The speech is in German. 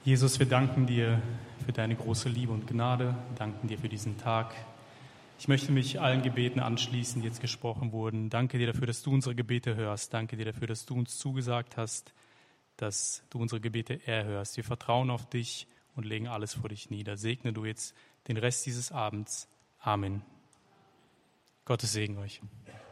Jesus, wir danken dir für deine große Liebe und Gnade, danken dir für diesen Tag. Ich möchte mich allen Gebeten anschließen, die jetzt gesprochen wurden. Danke dir dafür, dass du unsere Gebete hörst. Danke dir dafür, dass du uns zugesagt hast, dass du unsere Gebete erhörst. Wir vertrauen auf dich und legen alles vor dich nieder. Segne du jetzt den Rest dieses Abends. Amen. Gottes Segen euch.